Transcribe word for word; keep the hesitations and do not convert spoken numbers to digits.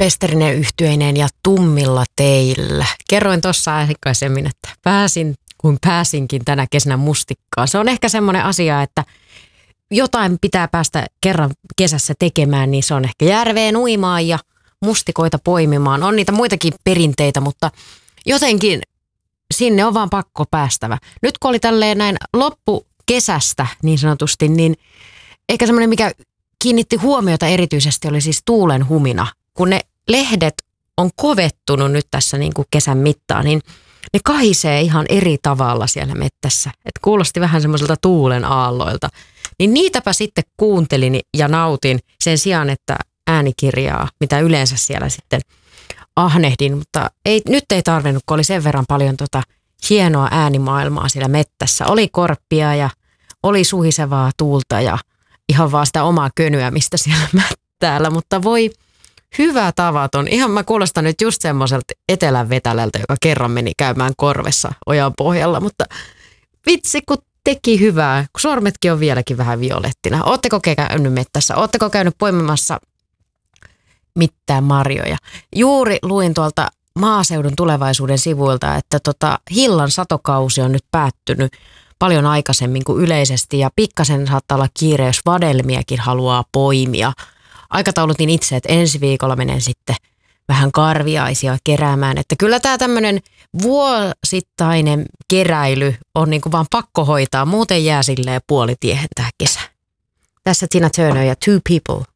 Pesterinen yhtyeineen ja Tummilla teillä. Kerroin tuossa aikaisemmin, että pääsin kuin pääsinkin tänä kesänä mustikkaan. Se on ehkä semmoinen asia, että jotain pitää päästä kerran kesässä tekemään, niin se on ehkä järveen uimaan ja mustikoita poimimaan. On niitä muitakin perinteitä, mutta jotenkin sinne on vaan pakko päästävä. Nyt kun oli tälleen näin loppukesästä niin sanotusti, niin ehkä semmoinen, mikä kiinnitti huomiota erityisesti, oli siis tuulen humina. Kun ne lehdet on kovettunut nyt tässä niin kuin kesän mittaan, niin ne kahisee ihan eri tavalla siellä mettässä. Et kuulosti vähän semmoiselta tuulen aalloilta. Niin niitäpä sitten kuuntelin ja nautin sen sijaan, että äänikirjaa, mitä yleensä siellä sitten ahnehdin. Mutta ei, nyt ei tarvinnut, kun oli sen verran paljon tota hienoa äänimaailmaa siellä mettässä. Oli korppia ja oli suhisevaa tuulta ja ihan vaan sitä omaa könyämistä siellä mättäällä. Mutta voi hyvä tavaton. Ihan mä kuulostan nyt just semmoiselta etelän vetälältä, joka kerran meni käymään korvessa ojan pohjalla. Mutta vitsi, kun teki hyvää, kun sormetkin on vieläkin vähän violettina. Ootteko käynyt mettässä? Ootteko käynyt poimimassa mitään marjoja? Juuri luin tuolta Maaseudun Tulevaisuuden sivuilta, että tota, hillan satokausi on nyt päättynyt paljon aikaisemmin kuin yleisesti ja pikkasen saattaa olla kiire, jos vadelmiakin haluaa poimia. Aikataulutin itse, että ensi viikolla menen sitten vähän karviaisia keräämään. Että kyllä tämä tämmöinen vuosittainen keräily on niin kuin vaan pakko hoitaa. Muuten jää silleen puolitiehen tämä kesä. Tässä Tina Turner ja Two People.